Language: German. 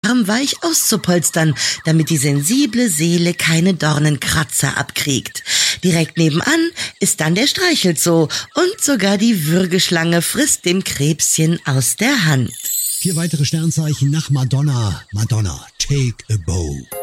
Arm weich auszupolstern, damit die sensible Seele keine Dornenkratzer abkriegt. Direkt nebenan ist dann der Streichelzoo und sogar die Würgeschlange frisst dem Krebschen aus der Hand. 4 weitere Sternzeichen nach Madonna. Madonna, take a bow.